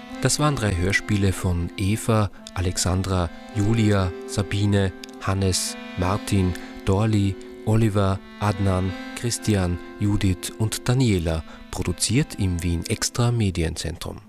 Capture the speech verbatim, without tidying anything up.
Das waren drei Hörspiele von Eva, Alexandra, Julia, Sabine, Hannes, Martin, Dorli, Oliver, Adnan, Christian, Judith und Daniela, produziert im Wien Extra Medienzentrum.